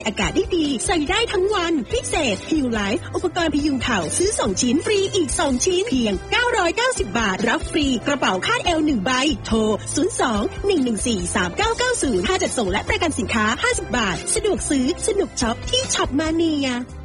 อากาศได้ดีใส่ได้ทั้งวันพิเศษฮิวไลฟ์อุปกรณ์พยุงเข่าซื้อ2ชิ้นฟรีอีก2ชิ้นเพียง990 บาทรับฟรีกระเป๋าคาดเอว1ใบโทร02-114-3990ค่าจัดส่งและประกันสินค้า50 บาทสะดวกซื้อสนุกช็อปที่ช็อปมาเนีย